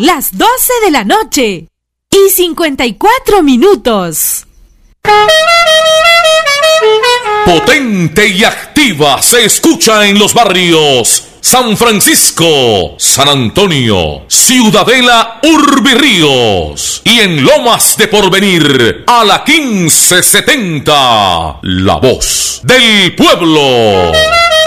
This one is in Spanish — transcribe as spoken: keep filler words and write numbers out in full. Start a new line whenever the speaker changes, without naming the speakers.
las doce de la noche y cincuenta y cuatro minutos.
Potente y activa se escucha en los barrios San Francisco, San Antonio, Ciudadela, Urbirríos y en Lomas de Porvenir a la quince setenta, La Voz del Pueblo.